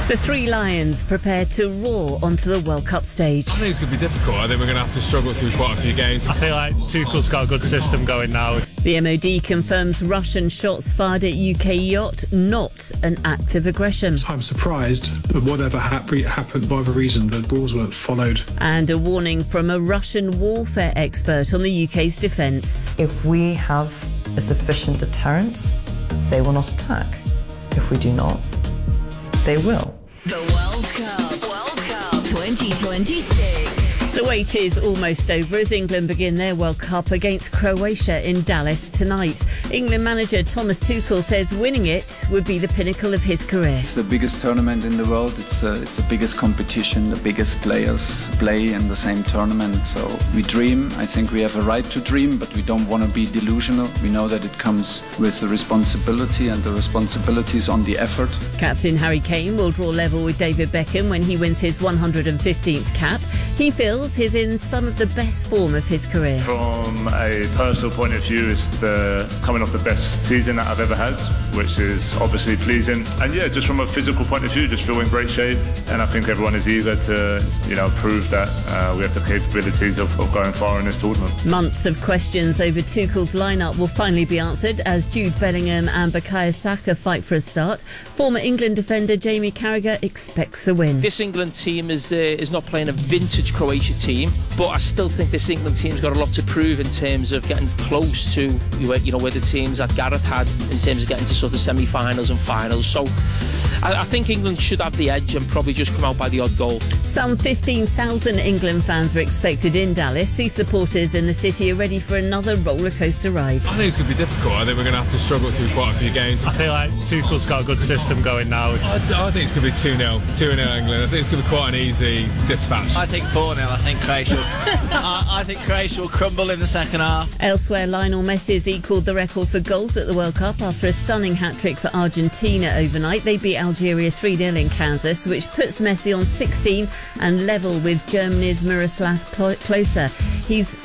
The Three Lions prepare to roar onto the World Cup stage. I think it's going to be difficult. I think we're going to have to struggle through quite a few games. I feel like Tuchel's got a good system going now. The MOD confirms Russian shots fired at UK yacht not an act of aggression. I'm surprised that whatever happened, whatever reason, the rules weren't followed. And a warning from a Russian warfare expert on the UK's defence. If we have a sufficient deterrent, they will not attack. If we do not, they will. The World Cup 2026. The wait is almost over as England begin their World Cup against Croatia in Dallas tonight. England manager Thomas Tuchel says winning it would be the pinnacle of his career. It's the biggest tournament in the world. It's the biggest competition. The biggest players play in the same tournament. So we dream. I think we have a right to dream, but we don't want to be delusional. We know that it comes with the responsibility, and the responsibility is on the effort. Captain Harry Kane will draw level with David Beckham when he wins his 115th cap. He feels he's in some of the best form of his career. From a personal point of view, it's coming off the best season that I've ever had, which is obviously pleasing. And yeah, just from a physical point of view, just feel in great shape. And I think everyone is eager to, prove that we have the capabilities of going far in this tournament. Months of questions over Tuchel's lineup will finally be answered as Jude Bellingham and Bukayo Saka fight for a start. Former England defender Jamie Carragher expects a win. This England team is not playing a vintage Croatia team, but I still think this England team's got a lot to prove in terms of getting close to where the teams that Gareth had in terms of getting to sort of semi-finals and finals. So I think England should have the edge and probably just come out by the odd goal. Some 15,000 England fans are expected in Dallas. See supporters in the city are ready for another roller coaster ride. I think it's going to be difficult. I think we're going to have to struggle through quite a few games. I feel like Tuchel's got a good system going now. I think it's going to be 2-0 England. I think it's going to be quite an easy dispatch. I think 4-0. I think Croatia will crumble in the second half. Elsewhere, Lionel Messi's equalled the record for goals at the World Cup after a stunning hat-trick for Argentina overnight. They beat Algeria 3-0 in Kansas, which puts Messi on 16 and level with Germany's Miroslav Klose. He's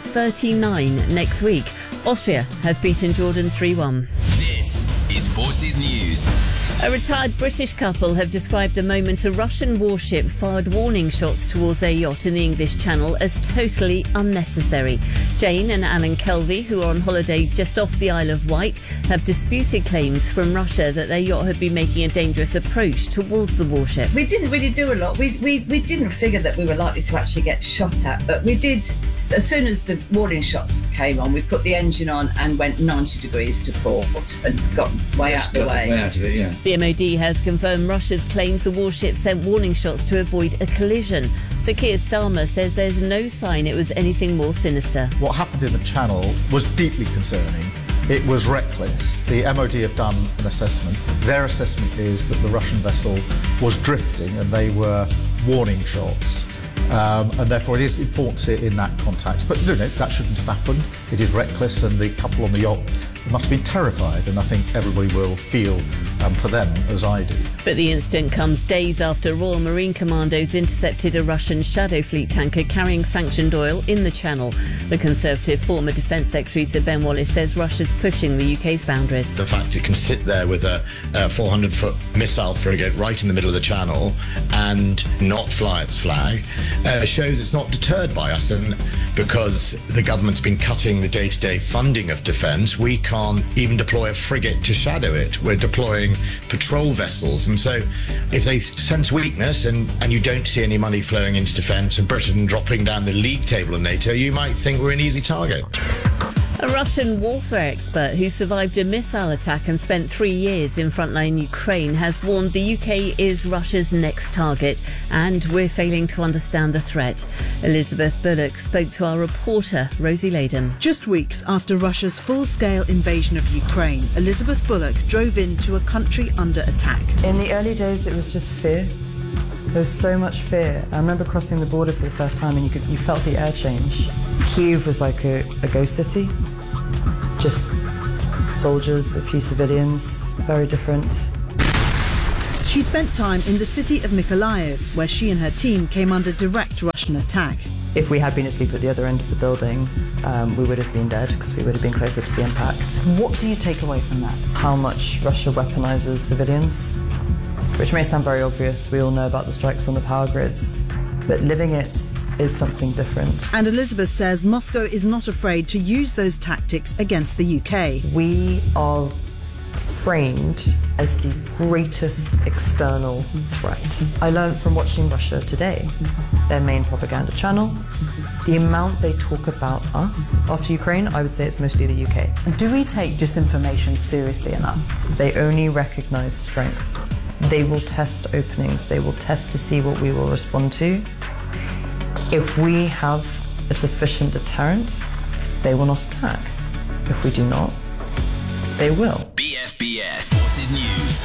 39 next week. Austria have beaten Jordan 3-1. This is Forces News. A retired British couple have described the moment a Russian warship fired warning shots towards their yacht in the English Channel as totally unnecessary. Jane and Alan Kelvey, who are on holiday just off the Isle of Wight, have disputed claims from Russia that their yacht had been making a dangerous approach towards the warship. We didn't really do a lot. We didn't figure that we were likely to actually get shot at, but we did. As soon as the warning shots came on, we put the engine on and went 90 degrees to port and got way out of the way. Way out of it, yeah. The MOD has confirmed Russia's claims the warship sent warning shots to avoid a collision. Sir Keir Starmer says there's no sign it was anything more sinister. What happened in the Channel was deeply concerning. It was reckless. The MOD have done an assessment. Their assessment is that the Russian vessel was drifting and they were warning shots. And therefore it is important to see it in that context. But no, that shouldn't have happened. It is reckless, and the couple on the yacht must have been terrified, and I think everybody will feel for them as I do. But the incident comes days after Royal Marine Commandos intercepted a Russian Shadow Fleet tanker carrying sanctioned oil in the Channel. The Conservative former Defence Secretary Sir Ben Wallace says Russia's pushing the UK's boundaries. The fact it can sit there with a 400-foot missile frigate right in the middle of the Channel and not fly its flag shows it's not deterred by us, and because the government's been cutting the day-to-day funding of defence, we can't even deploy a frigate to shadow it. We're deploying patrol vessels, and so if they sense weakness and you don't see any money flowing into defence and Britain dropping down the league table of NATO, you might think we're an easy target. A Russian warfare expert who survived a missile attack and spent 3 years in frontline Ukraine has warned the UK is Russia's next target, and we're failing to understand the threat. Elizabeth Bullock spoke to our reporter, Rosie Latham. Just weeks after Russia's full-scale invasion of Ukraine, Elizabeth Bullock drove into a country under attack. In the early days, it was just fear. There was so much fear. I remember crossing the border for the first time and you felt the air change. Kyiv was like a ghost city. Just soldiers, a few civilians, very different. She spent time in the city of Mykolaiv, where she and her team came under direct Russian attack. If we had been asleep at the other end of the building, we would have been dead because we would have been closer to the impact. What do you take away from that? How much Russia weaponizes civilians. which may sound very obvious. We all know about the strikes on the power grids, but living it is something different. And Elizabeth says Moscow is not afraid to use those tactics against the UK. We are framed as the greatest external threat. I learned from watching Russia Today, their main propaganda channel. The amount they talk about us after Ukraine, I would say it's mostly the UK. Do we take disinformation seriously enough? They only recognise strength. They will test openings. They will test to see what we will respond to. If we have a sufficient deterrent, they will not attack. If we do not, they will. BFBS Forces News.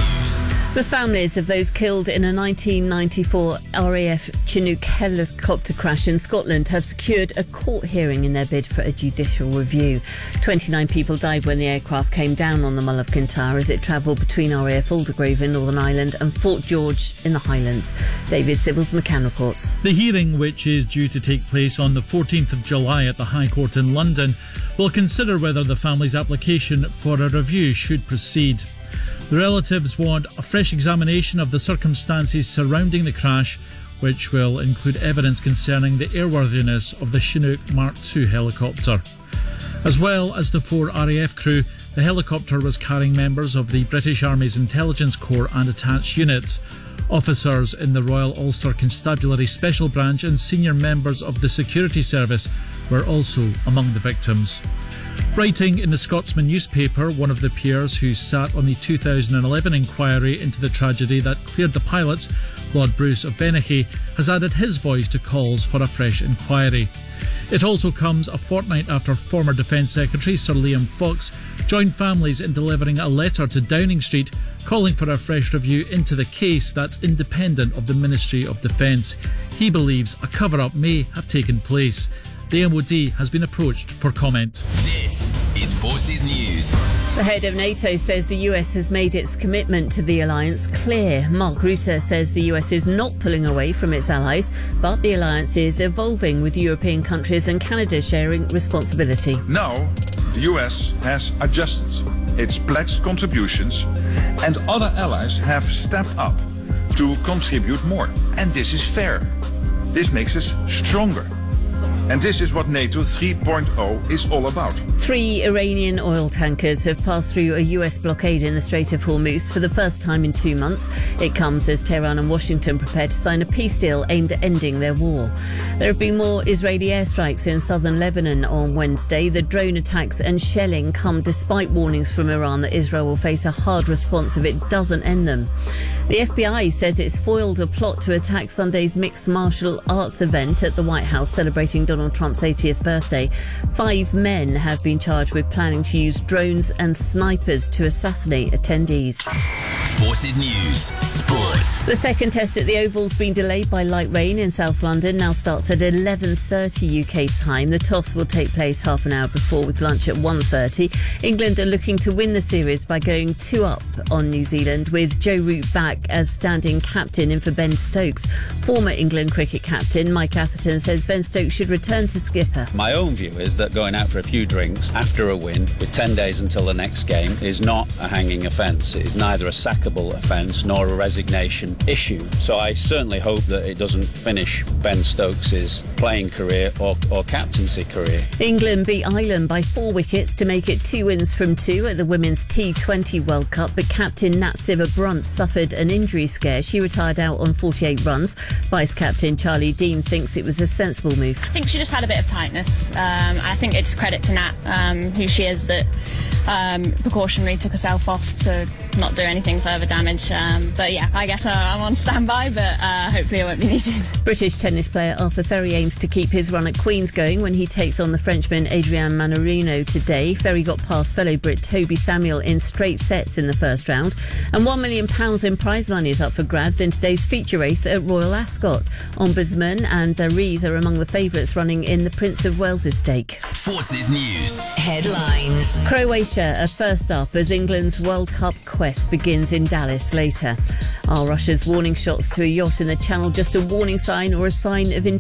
The families of those killed in a 1994 RAF Chinook helicopter crash in Scotland have secured a court hearing in their bid for a judicial review. 29 people died when the aircraft came down on the Mull of Kintyre as it travelled between RAF Aldergrave in Northern Ireland and Fort George in the Highlands. David Sybil's McCann reports. The hearing, which is due to take place on the 14th of July at the High Court in London, will consider whether the family's application for a review should proceed. The relatives want a fresh examination of the circumstances surrounding the crash, which will include evidence concerning the airworthiness of the Chinook Mark II helicopter. As well as the 4 RAF crew, the helicopter was carrying members of the British Army's Intelligence Corps and attached units. Officers in the Royal Ulster Constabulary Special Branch and senior members of the Security Service were also among the victims. Writing in the Scotsman newspaper, one of the peers who sat on the 2011 inquiry into the tragedy that cleared the pilots, Lord Bruce of Benachie, has added his voice to calls for a fresh inquiry. It also comes a fortnight after former Defence Secretary Sir Liam Fox joined families in delivering a letter to Downing Street calling for a fresh review into the case that's independent of the Ministry of Defence. He believes a cover-up may have taken place. The MOD has been approached for comment. This is Forces News. The head of NATO says the US has made its commitment to the alliance clear. Mark Rutte says the US is not pulling away from its allies, but the alliance is evolving with European countries and Canada sharing responsibility. Now, the US has adjusted its pledged contributions and other allies have stepped up to contribute more. And this is fair. This makes us stronger. And this is what NATO 3.0 is all about. 3 Iranian oil tankers have passed through a US blockade in the Strait of Hormuz for the first time in 2 months. It comes as Tehran and Washington prepare to sign a peace deal aimed at ending their war. There have been more Israeli airstrikes in southern Lebanon on Wednesday. The drone attacks and shelling come despite warnings from Iran that Israel will face a hard response if it doesn't end them. The FBI says it's foiled a plot to attack Sunday's mixed martial arts event at the White House celebrating Donald Trump's 80th birthday. 5 men have been charged with planning to use drones and snipers to assassinate attendees. Forces News Sports. The second test at the Oval's been delayed by light rain in South London. Now starts at 11:30 UK time. The toss will take place half an hour before, with lunch at 1:30. England are looking to win the series by going 2-up on New Zealand, with Joe Root back as standing captain in for Ben Stokes. Former England cricket captain Mike Atherton says Ben Stokes should return to skipper. My own view is that going out for a few drinks after a win with 10 days until the next game is not a hanging offence. It is neither a sackable offence nor a resignation issue. So I certainly hope that it doesn't finish Ben Stokes' playing career or captaincy career. England beat Ireland by 4 wickets to make it 2 wins from 2 at the Women's T20 World Cup, but captain Nat Sciver-Brunt suffered an injury scare. She retired out on 48 runs. Vice-captain Charlie Dean thinks it was a sensible move. I think she just had a bit of tightness. I think it's credit to Nat, who she is, that precautionary took herself off to not do anything further damage. But yeah, I guess I'm on standby, but hopefully it won't be needed. British tennis player Arthur Ferry aims to keep his run at Queen's going when he takes on the Frenchman Adrian Manarino today. Ferry got past fellow Brit Toby Samuel in straight sets in the first round. And £1 million in prize money is up for grabs in today's feature race at Royal Ascot. Ombudsman and Rees are among the favourites running in the Prince of Wales' stake. Forces News Headlines. Croatia are first up as England's World Cup quest begins in Dallas later. Are Russia's warning shots to a yacht in the Channel just a warning sign or a sign of